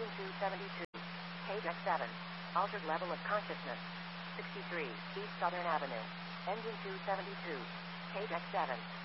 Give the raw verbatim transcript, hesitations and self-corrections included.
Engine two seventy-two. Page X seven. Altered level of consciousness. sixty-three, East Southern Avenue. Engine two seventy-two. Page X seven.